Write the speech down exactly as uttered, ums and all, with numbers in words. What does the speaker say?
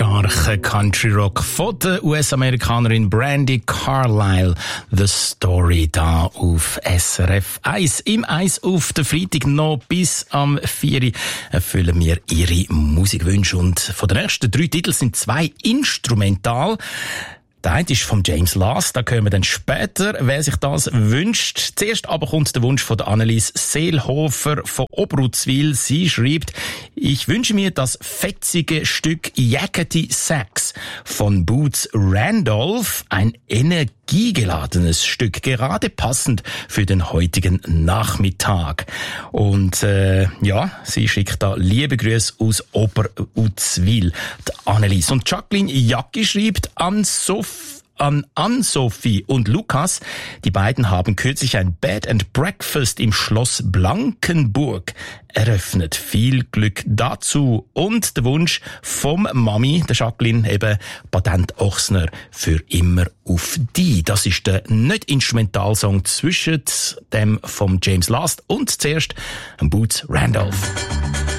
starker Country Rock von der U S-Amerikanerin Brandi Carlile. The Story da auf S R F eins. Im eins auf der Freitag noch bis am vier erfüllen wir ihre Musikwünsche. Und von den ersten drei Titeln sind zwei instrumental. Der eine ist von James Last, da hören wir dann später, wer sich das wünscht. Zuerst aber kommt der Wunsch von der Annelies Seelhofer von Obrutzwil. Sie schreibt: Ich wünsche mir das fetzige Stück Yakety Sax von Boots Randolph, ein energiegeladenes Stück, gerade passend für den heutigen Nachmittag. Und äh, ja, sie schickt da liebe Grüße aus Oberutzwil, die Annelies. Und Jacqueline Jacki schreibt an Sophie An Ann-Sophie und Lukas. Die beiden haben kürzlich ein Bed and Breakfast im Schloss Blankenburg eröffnet. Viel Glück dazu. Und der Wunsch vom Mami, der Jacqueline, eben Patent Ochsner, für immer auf die. Das ist der Nicht-Instrumentalsong zwischen dem vom James Last und zuerst Boots Randolph.